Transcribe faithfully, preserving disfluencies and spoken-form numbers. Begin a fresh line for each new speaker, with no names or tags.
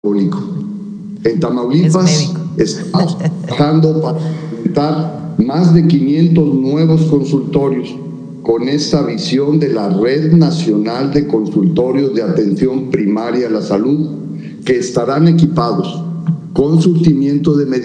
público. En Tamaulipas estamos trabajando para implementar más de quinientos nuevos consultorios con esta visión de la Red Nacional de Consultorios de Atención Primaria a la Salud, que estarán equipados con surtimiento de medicamentos